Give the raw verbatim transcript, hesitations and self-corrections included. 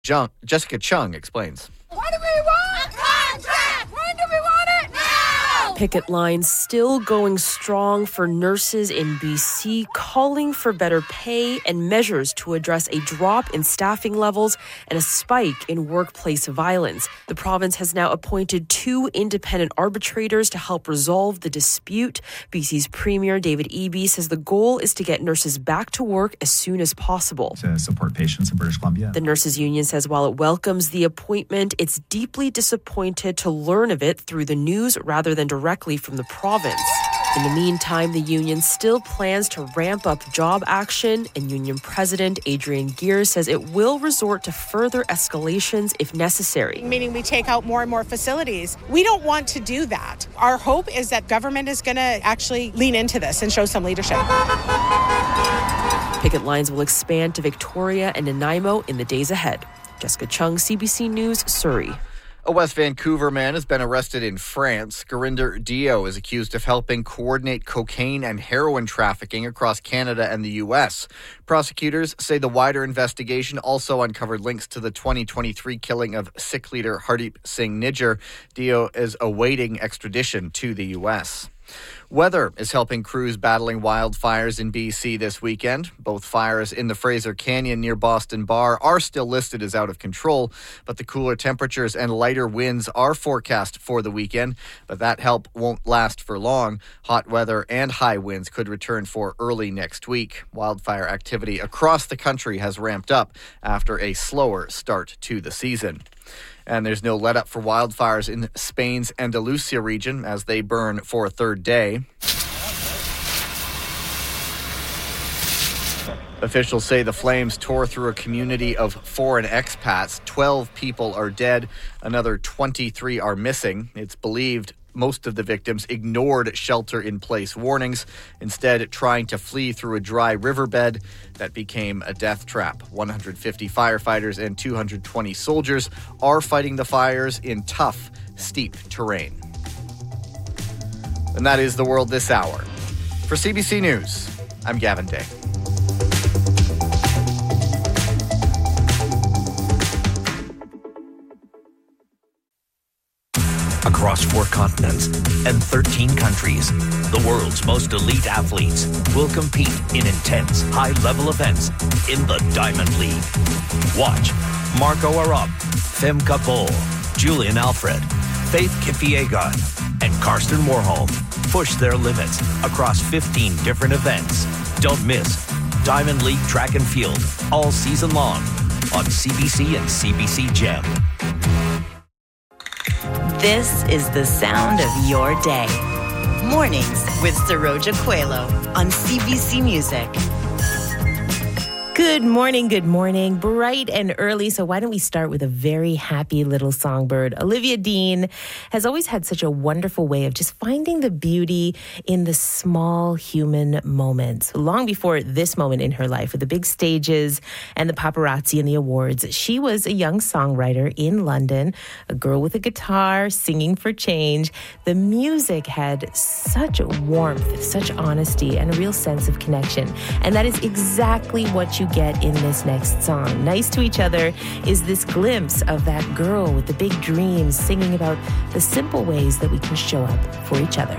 Jung, Jessica Chung explains. What do we want? A contract! When do we want it? Now! Picket lines still going strong for nurses in B C, calling for better pay and measures to address a drop in staffing levels and a spike in workplace violence. The province has now appointed two independent arbitrators to help resolve the dispute. B C's Premier David Eby says the goal is to get nurses back to work as soon as possible. To support patients in British Columbia. The nurses union says while it welcomes the appointment, it's deeply disappointed to learn of it through the news rather than directly from the province. In the meantime, the union still plans to ramp up job action, and union president Adrian Gears says it will resort to further escalations if necessary. Meaning we take out more and more facilities. We don't want to do that. Our hope is that government is going to actually lean into this and show some leadership. Picket lines will expand to Victoria and Nanaimo in the days ahead. Jessica Chung, C B C News, Surrey. A West Vancouver man has been arrested in France. Gurinder Dio is accused of helping coordinate cocaine and heroin trafficking across Canada and the U S. Prosecutors say the wider investigation also uncovered links to the twenty twenty-three killing of Sikh leader Hardeep Singh Nijjar. Dio is awaiting extradition to the U S. Weather is helping crews battling wildfires in B C this weekend. Both fires in the Fraser Canyon near Boston Bar are still listed as out of control, but the cooler temperatures and lighter winds are forecast for the weekend, but that help won't last for long. Hot weather and high winds could return for early next week. Wildfire activity across the country has ramped up after a slower start to the season. And there's no let-up for wildfires in Spain's Andalusia region as they burn for a third day. Officials say the flames tore through a community of foreign expats. Twelve people are dead. Another twenty-three are missing. It's believed most of the victims ignored shelter-in-place warnings, instead trying to flee through a dry riverbed that became a death trap. one hundred fifty firefighters and two hundred twenty soldiers are fighting the fires in tough, steep terrain. And that is the world this hour. For C B C News, I'm Gavin Day. Across four continents and thirteen countries, the world's most elite athletes will compete in intense, high-level events in the Diamond League. Watch Marco Arop, Femke Bol, Julian Alfred, Faith Kipyegon, and Karsten Warholm push their limits across fifteen different events. Don't miss Diamond League Track and Field all season long on C B C and C B C Gem. This is the sound of your day. Mornings with Saroja Coelho on C B C Music. Good morning, good morning. Bright and early, so why don't we start with a very happy little songbird. Olivia Dean has always had such a wonderful way of just finding the beauty in the small human moments. Long before this moment in her life with the big stages and the paparazzi and the awards, she was a young songwriter in London, a girl with a guitar singing for change. The music had such warmth, such honesty, and a real sense of connection. And that is exactly what you get in this next song. Nice to Each Other is this glimpse of that girl with the big dreams singing about the simple ways that we can show up for each other.